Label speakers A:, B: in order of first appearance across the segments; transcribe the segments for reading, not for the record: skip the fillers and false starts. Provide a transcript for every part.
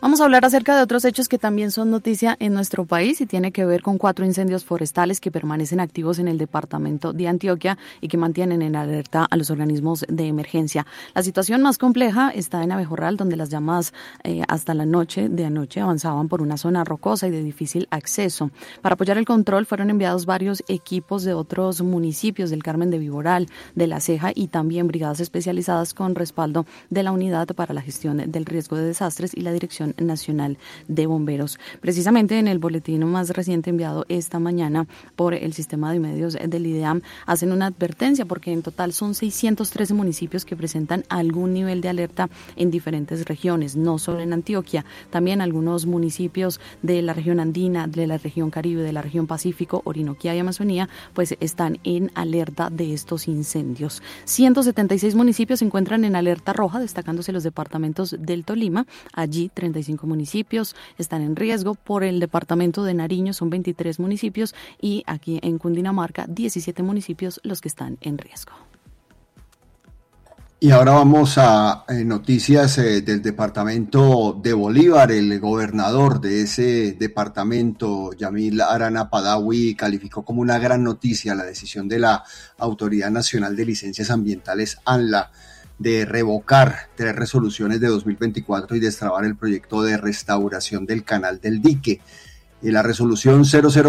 A: Vamos a hablar acerca de otros hechos que también son noticia en nuestro país y tiene que ver con 4 incendios forestales que permanecen activos en el departamento de Antioquia y que mantienen en alerta a los organismos de emergencia. La situación más compleja está en Abejorral, donde las llamas hasta la noche de anoche avanzaban por una zona rocosa y de difícil acceso. Para apoyar el control fueron enviados varios equipos de otros municipios del Carmen de Viboral, de La Ceja y también brigadas especializadas con respaldo de la Unidad para la Gestión del Riesgo de Desastres y la Dirección Nacional de Bomberos. Precisamente en el boletín más reciente enviado esta mañana por el sistema de medios del IDEAM hacen una advertencia porque en total son 613 municipios que presentan algún nivel de alerta en diferentes regiones, no solo en Antioquia, también algunos municipios de la región andina, de la región Caribe, de la región Pacífico, Orinoquía y Amazonía, pues están en alerta de estos incendios. 176 municipios se encuentran en alerta roja, destacándose los departamentos del Tolima. Allí 35 municipios están en riesgo. Por el departamento de Nariño son 23 municipios y aquí en Cundinamarca 17 municipios los que están en riesgo.
B: Y ahora vamos a noticias del departamento de Bolívar. El gobernador de ese departamento, Yamil Arana Padawi, calificó como una gran noticia la decisión de la Autoridad Nacional de Licencias Ambientales, ANLA, de revocar 3 resoluciones de 2024 y destrabar el proyecto de restauración del canal del dique. La resolución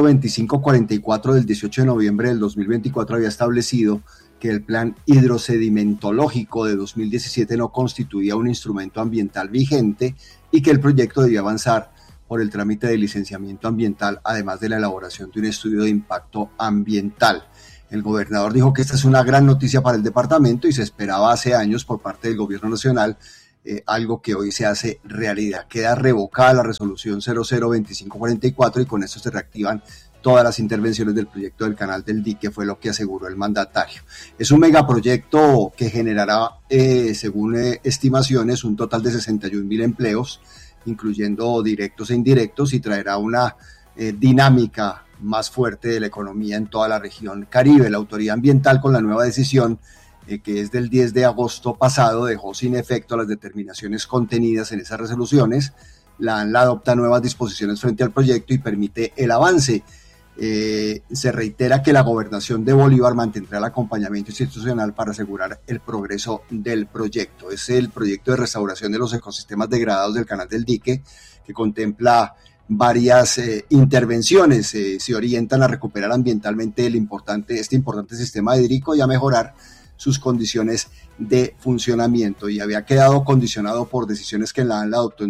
B: 002544 del 18 de noviembre del 2024 había establecido que el plan hidrosedimentológico de 2017 no constituía un instrumento ambiental vigente y que el proyecto debía avanzar por el trámite de licenciamiento ambiental, además de la elaboración de un estudio de impacto ambiental. El gobernador dijo que esta es una gran noticia para el departamento y se esperaba hace años por parte del gobierno nacional, algo que hoy se hace realidad. Queda revocada la resolución 002544 y con esto se reactivan todas las intervenciones del proyecto del canal del dique, fue lo que aseguró el mandatario. Es un megaproyecto que generará, según estimaciones, un total de 61.000 empleos, incluyendo directos e indirectos, y traerá una dinámica más fuerte de la economía en toda la región Caribe. La autoridad ambiental, con la nueva decisión, que es del 10 de agosto pasado, dejó sin efecto las determinaciones contenidas en esas resoluciones. La ANLA adopta nuevas disposiciones frente al proyecto y permite el avance. Se reitera que la Gobernación de Bolívar mantendrá el acompañamiento institucional para asegurar el progreso del proyecto. Es el proyecto de restauración de los ecosistemas degradados del canal del dique, que contempla varias intervenciones. Se orientan a recuperar ambientalmente este importante sistema hídrico y a mejorar sus condiciones de funcionamiento, y había quedado condicionado por decisiones que la ANLA adoptó en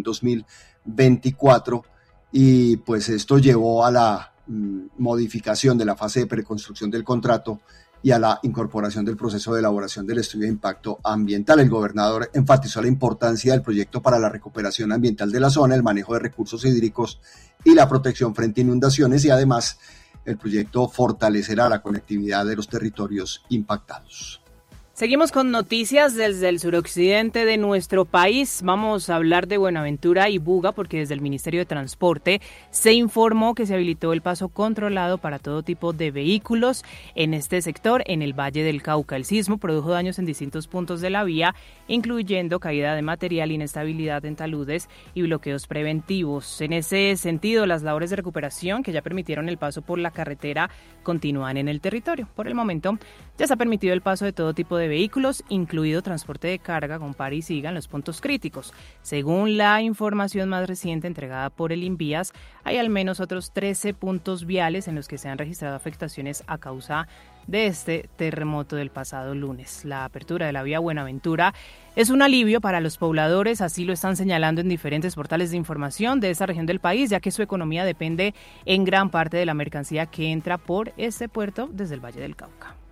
B: 2024, y pues esto llevó a la modificación de la fase de preconstrucción del contrato y a la incorporación del proceso de elaboración del estudio de impacto ambiental. El gobernador enfatizó la importancia del proyecto para la recuperación ambiental de la zona, el manejo de recursos hídricos y la protección frente a inundaciones, y además el proyecto fortalecerá la conectividad de los territorios impactados.
C: Seguimos con noticias desde el suroccidente de nuestro país. Vamos a hablar de Buenaventura y Buga porque desde el Ministerio de Transporte se informó que se habilitó el paso controlado para todo tipo de vehículos en este sector, en el Valle del Cauca. El sismo produjo daños en distintos puntos de la vía, incluyendo caída de material, inestabilidad en taludes y bloqueos preventivos. En ese sentido, las labores de recuperación que ya permitieron el paso por la carretera continúan en el territorio. Por el momento, ya se ha permitido el paso de todo tipo de vehículos, incluido transporte de carga con par y siga en los puntos críticos. Según la información más reciente entregada por el INVIAS, hay al menos otros 13 puntos viales en los que se han registrado afectaciones a causa de este terremoto del pasado lunes. La apertura de la vía Buenaventura es un alivio para los pobladores, así lo están señalando en diferentes portales de información de esta región del país, ya que su economía depende en gran parte de la mercancía que entra por este puerto desde el Valle del Cauca.